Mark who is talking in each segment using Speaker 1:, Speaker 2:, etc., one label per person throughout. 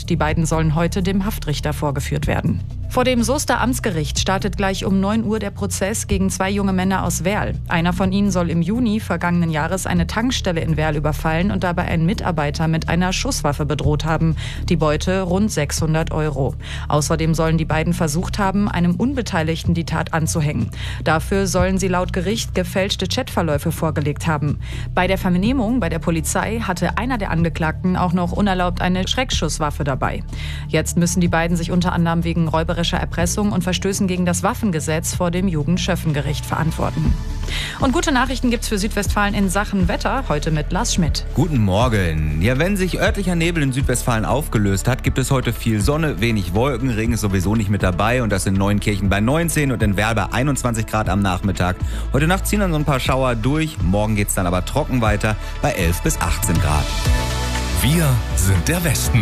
Speaker 1: Mord. Die beiden sollen heute dem Haftrichter vorgeführt werden. Vor dem Soester Amtsgericht startet gleich um 9 Uhr der Prozess gegen 2 junge Männer aus Werl. Einer von ihnen soll im Juni vergangenen Jahres eine Tankstelle in Werl überfallen und dabei einen Mitarbeiter mit einer Schusswaffe bedroht haben. Die Beute rund 600 €. Außerdem sollen die beiden versucht haben, einem Unbeteiligten die Tat anzuhängen. Dafür sollen sie laut Gericht gefälschte Chatverläufe vorgelegt haben. Bei der Vernehmung bei der Polizei hatte einer der Angeklagten auch noch unerlaubt eine Schreckschusswaffe dabei. Jetzt müssen die beiden sich unter anderem wegen räuberischer Erpressung und Verstößen gegen das Waffengesetz vor dem Jugendschöffengericht verantworten. Und gute Nachrichten gibt's für Südwestfalen in Sachen Wetter, heute mit Lars Schmidt.
Speaker 2: Guten Morgen. Ja, wenn sich örtlicher Nebel in Südwestfalen aufgelöst hat, gibt es heute viel Sonne, wenig Wolken, Regen ist sowieso nicht mit dabei und das in Neunkirchen bei 19 und in Werl bei 21 Grad am Nachmittag. Heute Nacht ziehen dann so ein paar Schauer durch, morgen geht's dann aber trocken weiter bei 11 bis 18 Grad.
Speaker 3: Wir sind der Westen.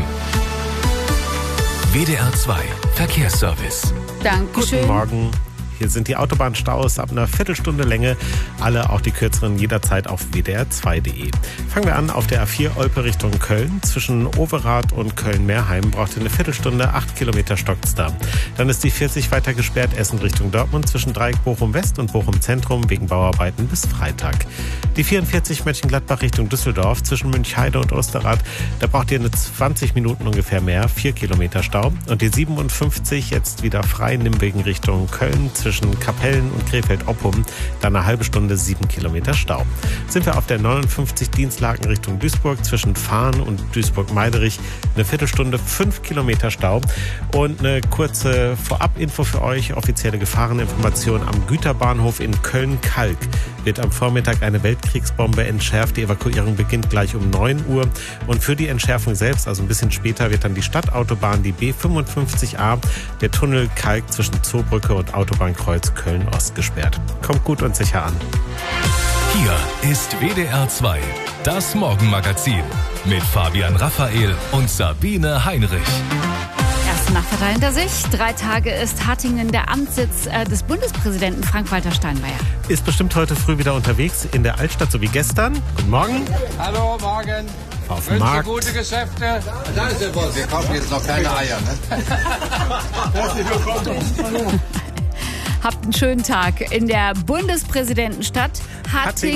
Speaker 3: WDR 2 Verkehrsservice.
Speaker 1: Dankeschön.
Speaker 4: Guten Morgen. Hier sind die Autobahnstaus ab einer Viertelstunde Länge. Alle, auch die kürzeren, jederzeit auf wdr2.de. Fangen wir an auf der A4 Olpe Richtung Köln. Zwischen Overath und Köln-Meerheim braucht ihr eine Viertelstunde, 8 Kilometer stockt's da. Dann ist die 40 weiter gesperrt, Essen Richtung Dortmund, zwischen Dreieck Bochum-West und Bochum-Zentrum wegen Bauarbeiten bis Freitag. Die 44 Mönchengladbach Richtung Düsseldorf, zwischen Münchheide und Osterrad, da braucht ihr eine 20 Minuten ungefähr mehr, 4 Kilometer Stau. Und die 57 jetzt wieder frei, Nimwegen Richtung Köln, zwischen Kapellen und Krefeld-Oppum, dann eine halbe Stunde, 7 Kilometer Stau. Sind wir auf der 59 Dienstlaken Richtung Duisburg, zwischen Fahn und Duisburg-Meiderich, eine Viertelstunde, 5 Kilometer Stau. Und eine kurze Vorab-Info für euch, offizielle Gefahreninformation am Güterbahnhof in Köln-Kalk. Wird am Vormittag eine Weltkriegsbombe entschärft. Die Evakuierung beginnt gleich um 9 Uhr. Und für die Entschärfung selbst, also ein bisschen später, wird dann die Stadtautobahn, die B55A, der Tunnel Kalk zwischen Zoobrücke und Autobahnkreuz Köln-Ost gesperrt. Kommt gut und sicher an.
Speaker 3: Hier ist WDR 2, das Morgenmagazin mit Fabian Raphael und Sabine Heinrich.
Speaker 5: Erste Nachtverteil hinter sich. 3 Tage ist Hattingen der Amtssitz des Bundespräsidenten Frank-Walter Steinmeier.
Speaker 4: Ist bestimmt heute früh wieder unterwegs in der Altstadt, so wie gestern. Guten Morgen.
Speaker 6: Hallo, morgen.
Speaker 4: Auf dem Markt.
Speaker 6: Gute Geschäfte. Da ist der Boss. Wir kaufen jetzt noch keine Eier, ne? Herzlich willkommen.
Speaker 5: Habt einen schönen Tag in der Bundespräsidentenstadt Hattingen.